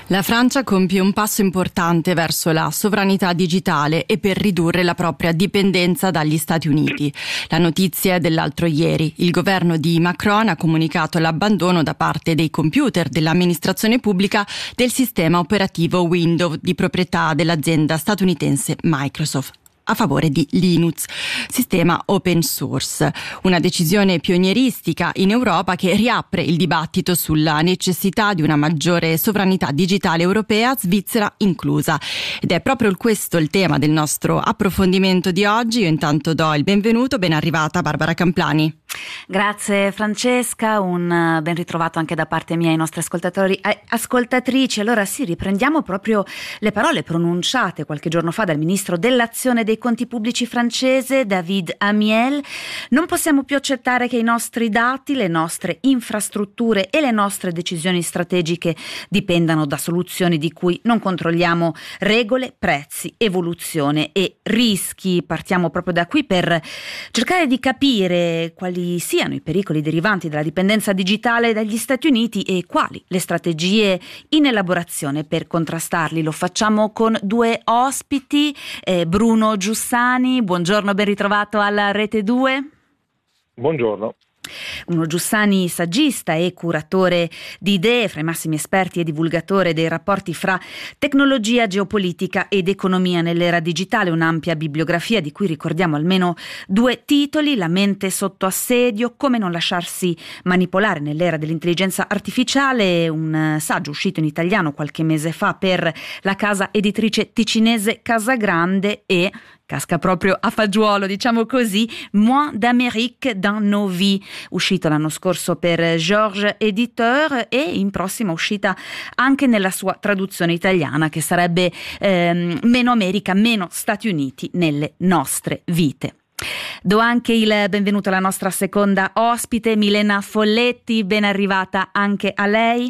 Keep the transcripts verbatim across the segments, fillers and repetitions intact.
La Francia compie un passo importante verso la sovranità digitale e per ridurre la propria dipendenza dagli Stati Uniti. La notizia è dell'altro ieri. Il governo di Macron ha comunicato l'abbandono da parte dei computer dell'amministrazione pubblica del sistema operativo Windows di proprietà dell'azienda statunitense Microsoft, a favore di Linux, sistema open source. Una decisione pionieristica in Europa che riapre il dibattito sulla necessità di una maggiore sovranità digitale europea, Svizzera inclusa. Ed è proprio questo il tema del nostro approfondimento di oggi. Io intanto do il benvenuto, ben arrivata Barbara Camplani. Grazie Francesca, un ben ritrovato anche da parte mia ai nostri ascoltatori e ascoltatrici. Allora sì, riprendiamo proprio le parole pronunciate qualche giorno fa dal ministro dell'azione dei conti pubblici francese David Amiel. Non possiamo più accettare che i nostri dati, le nostre infrastrutture e le nostre decisioni strategiche dipendano da soluzioni di cui non controlliamo regole, prezzi, evoluzione e rischi. Partiamo proprio da qui per cercare di capire quali siano i pericoli derivanti dalla dipendenza digitale dagli Stati Uniti e quali le strategie in elaborazione per contrastarli. Lo facciamo con due ospiti, eh, Bruno Giussani, buongiorno, ben ritrovato alla Rete due. Buongiorno. Bruno Giussani, saggista e curatore di idee, fra i massimi esperti e divulgatore dei rapporti fra tecnologia, geopolitica ed economia nell'era digitale, un'ampia bibliografia di cui ricordiamo almeno due titoli: La mente sotto assedio, come non lasciarsi manipolare nell'era dell'intelligenza artificiale, un saggio uscito in italiano qualche mese fa per la casa editrice ticinese Casagrande, e casca proprio a fagiolo, diciamo così, Moins d'Amérique dans nos vies, uscito l'anno scorso per Georges Éditeur e in prossima uscita anche nella sua traduzione italiana, che sarebbe ehm, Meno America, meno Stati Uniti nelle nostre vite. Do anche il benvenuto alla nostra seconda ospite, Milena Folletti, ben arrivata anche a lei.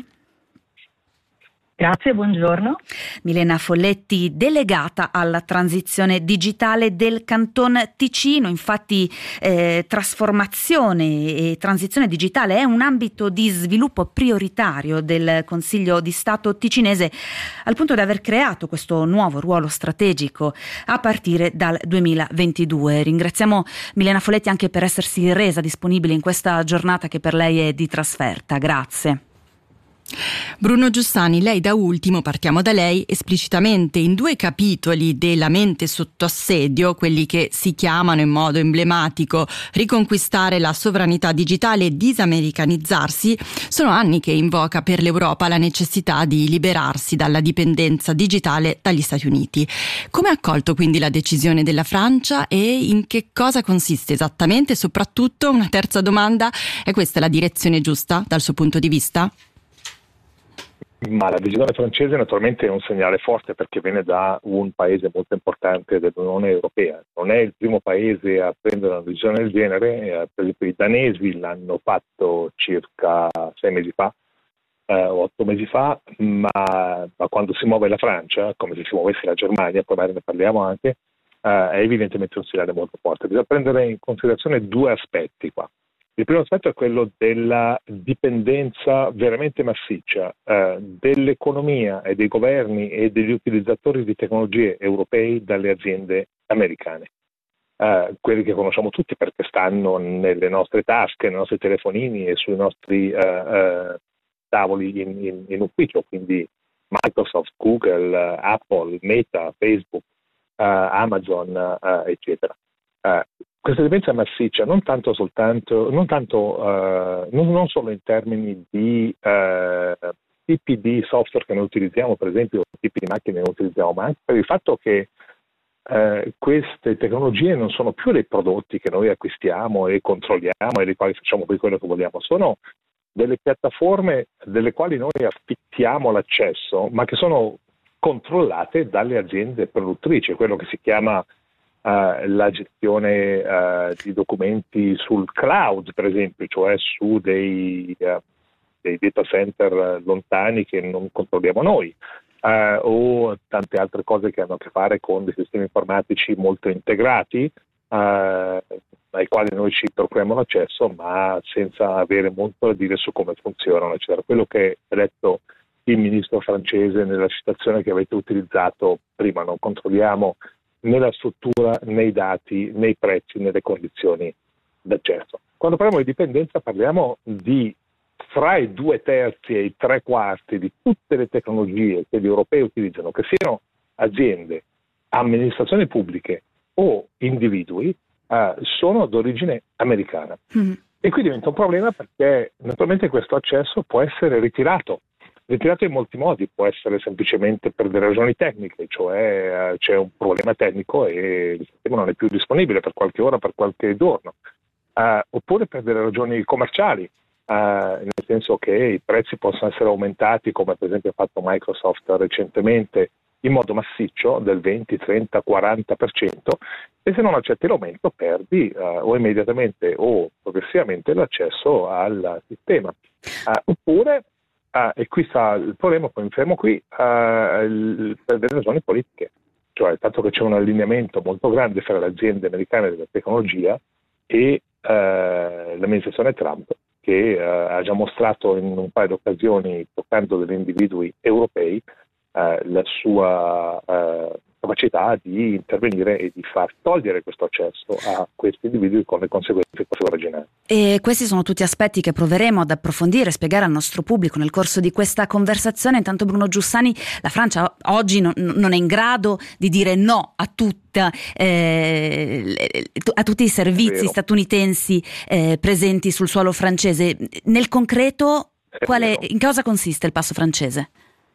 Grazie, buongiorno. Milena Folletti, delegata alla transizione digitale del Canton Ticino. Infatti eh, trasformazione e transizione digitale è un ambito di sviluppo prioritario del Consiglio di Stato ticinese, al punto di aver creato questo nuovo ruolo strategico a partire dal duemilaventidue. Ringraziamo Milena Folletti anche per essersi resa disponibile in questa giornata che per lei è di trasferta. Grazie. Bruno Giussani, lei da ultimo, partiamo da lei, esplicitamente in due capitoli della mente sotto assedio, quelli che si chiamano in modo emblematico Riconquistare la sovranità digitale e disamericanizzarsi, sono anni che invoca per l'Europa la necessità di liberarsi dalla dipendenza digitale dagli Stati Uniti. Come ha accolto quindi la decisione della Francia e in che cosa consiste esattamente? Soprattutto, una terza domanda, è questa la direzione giusta dal suo punto di vista? Ma la decisione francese naturalmente è un segnale forte, perché viene da un paese molto importante dell'Unione Europea. Non è il primo paese a prendere una decisione del genere. Per esempio i danesi l'hanno fatto circa sei mesi fa, eh, otto mesi fa, ma, ma quando si muove la Francia, come se si muovesse la Germania, poi magari ne parliamo anche, eh, è evidentemente un segnale molto forte. Bisogna prendere in considerazione due aspetti qua. Il primo aspetto è quello della dipendenza veramente massiccia eh, dell'economia e dei governi e degli utilizzatori di tecnologie europei dalle aziende americane. Eh, quelli che conosciamo tutti, perché stanno nelle nostre tasche, nei nostri telefonini e sui nostri eh, eh, tavoli in, in, in ufficio, quindi Microsoft, Google, Apple, Meta, Facebook, eh, Amazon, eh, eccetera. Eh, Questa dipendenza massiccia non tanto soltanto, non tanto, uh, non, non solo in termini di uh, tipi di software che noi utilizziamo, per esempio tipi di macchine che noi utilizziamo, ma anche per il fatto che uh, queste tecnologie non sono più dei prodotti che noi acquistiamo e controlliamo e dei quali facciamo poi quello che vogliamo, sono delle piattaforme delle quali noi affittiamo l'accesso, ma che sono controllate dalle aziende produttrici, quello che si chiama Uh, la gestione uh, di documenti sul cloud, per esempio, cioè su dei, uh, dei data center lontani che non controlliamo noi, uh, o tante altre cose che hanno a che fare con dei sistemi informatici molto integrati, uh, ai quali noi ci procuriamo l'accesso, ma senza avere molto da dire su come funzionano, eccetera. Quello che è detto il ministro francese nella citazione che avete utilizzato prima, non controlliamo né la struttura, né i dati, né i prezzi, né le condizioni d'accesso. Quando parliamo di dipendenza parliamo di fra i due terzi e i tre quarti di tutte le tecnologie che gli europei utilizzano, che siano aziende, amministrazioni pubbliche o individui, eh, sono d'origine americana. Mm. E qui diventa un problema perché naturalmente questo accesso può essere ritirato. Ritirato in molti modi, può essere semplicemente per delle ragioni tecniche, cioè eh, c'è un problema tecnico e il sistema non è più disponibile per qualche ora, per qualche giorno, uh, oppure per delle ragioni commerciali, uh, nel senso che i prezzi possono essere aumentati, come per esempio ha fatto Microsoft recentemente, in modo massiccio del venti, trenta, quaranta per cento, e se non accetti l'aumento perdi uh, o immediatamente o progressivamente l'accesso al sistema. Uh, oppure Uh, e qui sta il problema, poi mi fermo qui, uh, il, per delle ragioni politiche, cioè il fatto che c'è un allineamento molto grande fra le aziende americane della tecnologia e uh, l'amministrazione Trump, che uh, ha già mostrato in un paio di occasioni, toccando degli individui europei, uh, la sua uh, capacità di intervenire e di far togliere questo accesso a questi individui con le conseguenze che possono originare. E questi sono tutti aspetti che proveremo ad approfondire e spiegare al nostro pubblico nel corso di questa conversazione. Intanto, Bruno Giussani, la Francia oggi non, non è in grado di dire no a tutta eh, a tutti i servizi statunitensi eh, presenti sul suolo francese. Nel concreto, qual è, in cosa consiste il passo francese?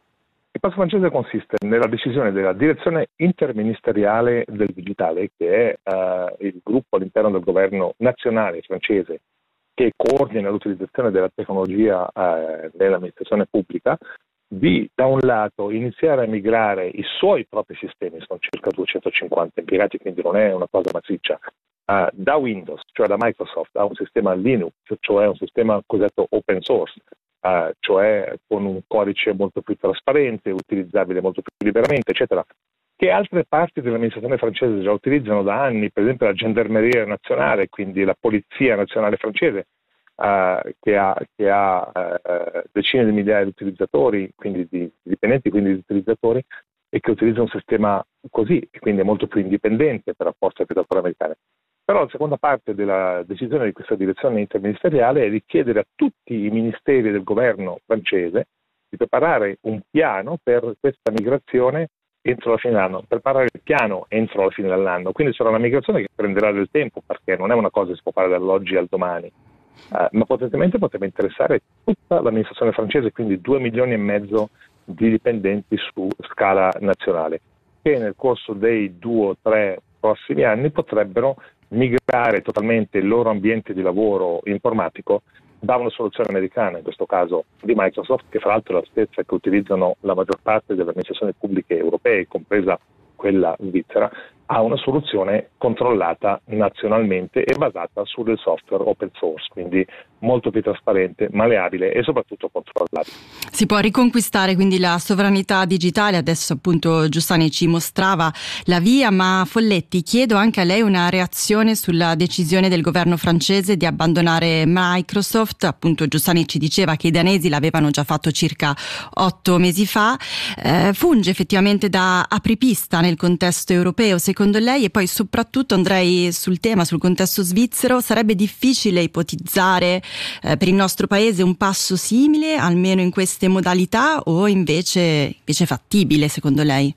Il passo francese consiste nella decisione della direzione interministeriale del digitale, che è uh, il gruppo all'interno del governo nazionale francese che coordina l'utilizzazione della tecnologia uh, nell'amministrazione pubblica, di da un lato iniziare a migrare i suoi propri sistemi, sono circa duecentocinquanta impiegati, quindi non è una cosa massiccia, uh, da Windows, cioè da Microsoft, a un sistema Linux, cioè un sistema cosiddetto open source, Uh, cioè con un codice molto più trasparente, utilizzabile molto più liberamente, eccetera, che altre parti dell'amministrazione francese già utilizzano da anni, per esempio la Gendarmeria nazionale, quindi la Polizia nazionale francese, uh, che ha, che ha uh, decine di migliaia di utilizzatori, quindi di, di dipendenti, quindi di utilizzatori, e che utilizza un sistema così, e quindi è molto più indipendente per rapporto ai piattaforme americane. Però la seconda parte della decisione di questa direzione interministeriale è di chiedere a tutti i ministeri del governo francese di preparare un piano per questa migrazione entro la fine dell'anno, preparare il piano entro la fine dell'anno. Quindi sarà una migrazione che prenderà del tempo, perché non è una cosa che si può fare dall'oggi al domani, eh, ma potenzialmente potrebbe interessare tutta l'amministrazione francese, quindi due milioni e mezzo di dipendenti su scala nazionale, che nel corso dei due o tre prossimi anni potrebbero migrare totalmente il loro ambiente di lavoro informatico da una soluzione americana, in questo caso di Microsoft, che fra l'altro è la stessa che utilizzano la maggior parte delle amministrazioni pubbliche europee, compresa quella svizzera, a una soluzione controllata nazionalmente e basata sul software open source, quindi molto più trasparente, maleabile e soprattutto controllabile. Si può riconquistare quindi la sovranità digitale, adesso appunto Giussani ci mostrava la via, ma Folletti, chiedo anche a lei una reazione sulla decisione del governo francese di abbandonare Microsoft. Appunto Giussani ci diceva che i danesi l'avevano già fatto circa otto mesi fa, eh, funge effettivamente da apripista nel contesto europeo secondo lei? E poi soprattutto andrei sul tema, sul contesto svizzero, sarebbe difficile ipotizzare eh, per il nostro paese un passo simile, almeno in queste modalità, o invece, invece fattibile secondo lei?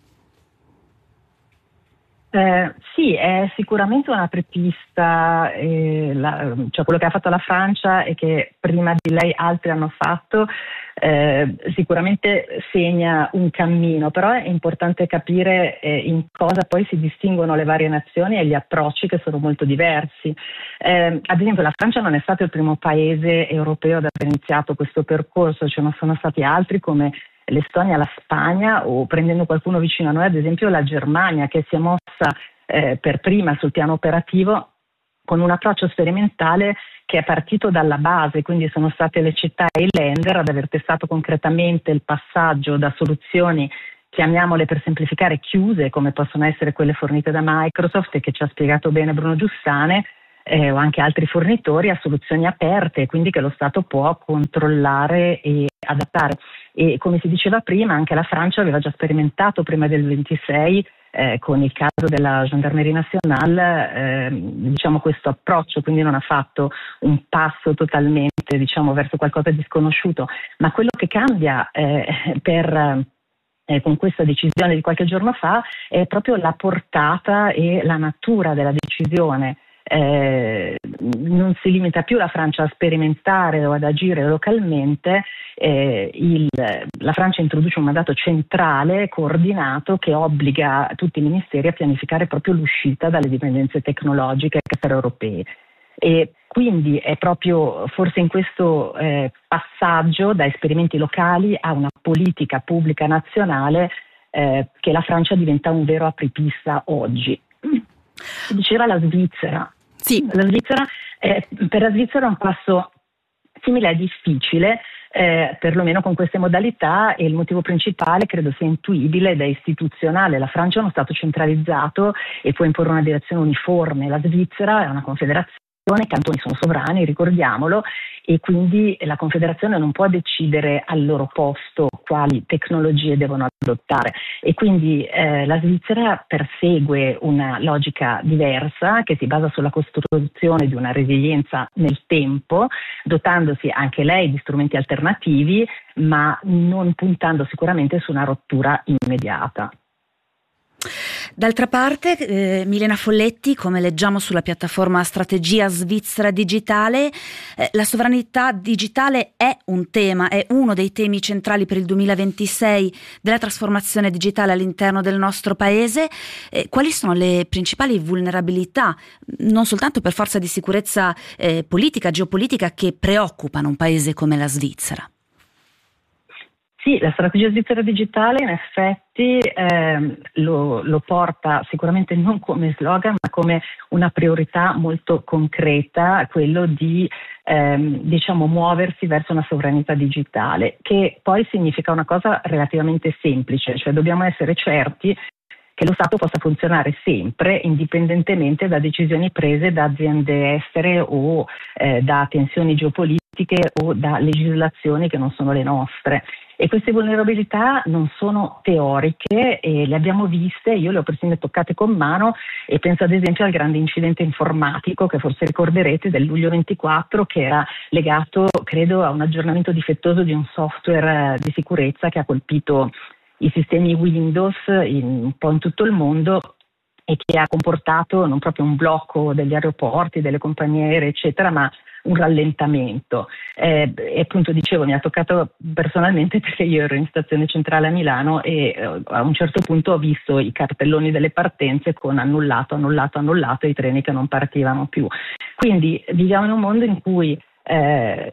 Eh, sì, è sicuramente una apripista, eh, la, cioè quello che ha fatto la Francia e che prima di lei altri hanno fatto, eh, sicuramente segna un cammino, però è importante capire eh, in cosa poi si distinguono le varie nazioni e gli approcci, che sono molto diversi. Eh, ad esempio la Francia non è stato il primo paese europeo ad aver iniziato questo percorso, ce ne sono stati altri come l'Estonia, la Spagna, o prendendo qualcuno vicino a noi, ad esempio la Germania, che si è mossa eh, per prima sul piano operativo con un approccio sperimentale che è partito dalla base, quindi sono state le città e i Länder ad aver testato concretamente il passaggio da soluzioni, chiamiamole per semplificare, chiuse, come possono essere quelle fornite da Microsoft e che ci ha spiegato bene Bruno Giussani, eh, o anche altri fornitori, a soluzioni aperte, quindi che lo Stato può controllare e adattare. E come si diceva prima, anche la Francia aveva già sperimentato prima del ventisei eh, con il caso della Gendarmerie Nationale eh, diciamo questo approccio, quindi non ha fatto un passo totalmente diciamo verso qualcosa di sconosciuto, ma quello che cambia eh, per Eh, con questa decisione di qualche giorno fa è proprio la portata e la natura della decisione. Eh, non si limita più la Francia a sperimentare o ad agire localmente, eh, il, la Francia introduce un mandato centrale, coordinato, che obbliga tutti i ministeri a pianificare proprio l'uscita dalle dipendenze tecnologiche extraeuropee. E quindi è proprio forse in questo eh, passaggio da esperimenti locali a una politica pubblica nazionale eh, che la Francia diventa un vero apripista oggi. Si diceva la Svizzera. Sì. La Svizzera eh, per la Svizzera è un passo simile è difficile, eh, perlomeno con queste modalità, e il motivo principale credo sia intuibile ed è istituzionale. La Francia è uno Stato centralizzato e può imporre una direzione uniforme. La Svizzera è una confederazione, i cantoni sono sovrani, ricordiamolo, e quindi la Confederazione non può decidere al loro posto quali tecnologie devono adottare, e quindi eh, la Svizzera persegue una logica diversa che si basa sulla costruzione di una resilienza nel tempo, dotandosi anche lei di strumenti alternativi, ma non puntando sicuramente su una rottura immediata. D'altra parte, eh, Milena Folletti, come leggiamo sulla piattaforma Strategia Svizzera Digitale, eh, la sovranità digitale è un tema, è uno dei temi centrali per il duemilaventisei della trasformazione digitale all'interno del nostro paese. Eh, quali sono le principali vulnerabilità, non soltanto per forza di sicurezza eh, politica, geopolitica, che preoccupano un paese come la Svizzera? Sì, la strategia svizzera digitale in effetti eh, lo, lo porta sicuramente non come slogan, ma come una priorità molto concreta, quello di ehm, diciamo muoversi verso una sovranità digitale, che poi significa una cosa relativamente semplice, cioè dobbiamo essere certi che lo Stato possa funzionare sempre, indipendentemente da decisioni prese da aziende estere o eh, da tensioni geopolitiche o da legislazioni che non sono le nostre. E queste vulnerabilità non sono teoriche e le abbiamo viste, io le ho persino toccate con mano, e penso ad esempio al grande incidente informatico che forse ricorderete del luglio ventiquattro, che era legato, credo, a un aggiornamento difettoso di un software di sicurezza che ha colpito i sistemi Windows in, un po' in tutto il mondo, e che ha comportato non proprio un blocco degli aeroporti, delle compagnie aeree, eccetera, ma un rallentamento. Eh, e appunto dicevo, mi ha toccato personalmente perché io ero in stazione centrale a Milano e eh, a un certo punto ho visto i cartelloni delle partenze con annullato, annullato, annullato, e i treni che non partivano più. Quindi viviamo in un mondo in cui eh,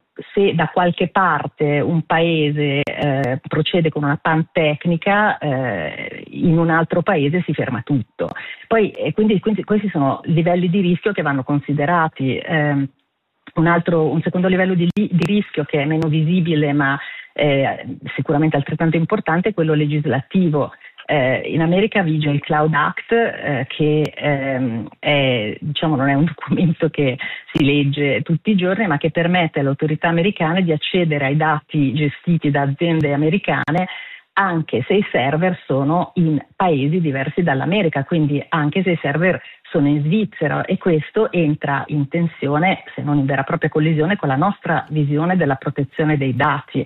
se da qualche parte un paese eh, procede con una pan tecnica, eh, in un altro paese si ferma tutto. Poi, e quindi, quindi questi sono livelli di rischio che vanno considerati. Eh, un, altro, un secondo livello di, di rischio, che è meno visibile ma eh, sicuramente altrettanto importante, è quello legislativo. Eh, in America vige il Cloud Act, eh, che ehm, è, diciamo, non è un documento che si legge tutti i giorni, ma che permette alle autorità americane di accedere ai dati gestiti da aziende americane anche se i server sono in paesi diversi dall'America, quindi anche se i server sono in Svizzera, e questo entra in tensione, se non in vera e propria collisione, con la nostra visione della protezione dei dati.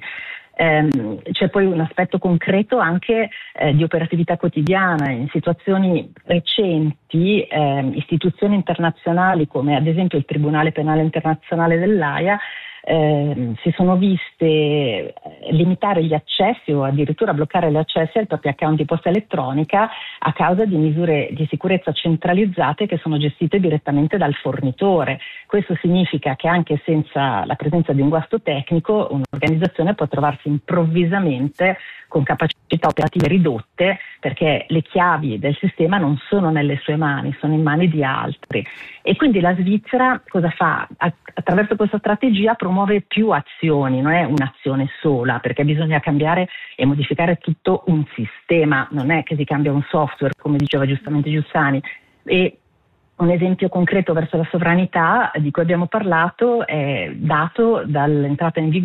Um, c'è poi un aspetto concreto anche eh, di operatività quotidiana. In situazioni recenti eh, istituzioni internazionali come ad esempio il Tribunale Penale Internazionale dell'Aia eh, si sono viste limitare gli accessi o addirittura bloccare gli accessi ai propri account di posta elettronica a causa di misure di sicurezza centralizzate che sono gestite direttamente dal fornitore. Questo significa che anche senza la presenza di un guasto tecnico un'organizzazione può trovarsi improvvisamente con capacità operative ridotte, perché le chiavi del sistema non sono nelle sue mani, sono in mani di altri. E quindi la Svizzera cosa fa? Attraverso questa strategia promuove più azioni, non è un'azione sola, perché bisogna cambiare e modificare tutto un sistema, non è che si cambia un software, come diceva giustamente Giussani. E un esempio concreto verso la sovranità di cui abbiamo parlato è dato dall'entrata in vigore